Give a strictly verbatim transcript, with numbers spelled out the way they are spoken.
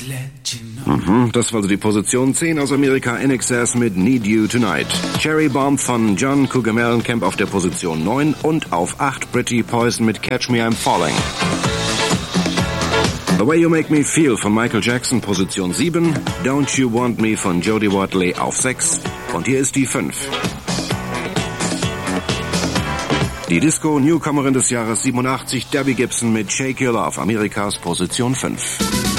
Mhm, das war also die Position zehn aus Amerika, In Excess mit Need You Tonight. Cherry Bomb von John Cougar Mellencamp auf der Position neun und auf acht Pretty Poison mit Catch Me I'm Falling. The Way You Make Me Feel von Michael Jackson, Position sieben. Don't You Want Me von Jodie Watley auf sechs. Und hier ist die fünf. Die Disco-Newcomerin des Jahres siebenundachtzig, Debbie Gibson mit Shake Your Love, Amerikas Position fünf.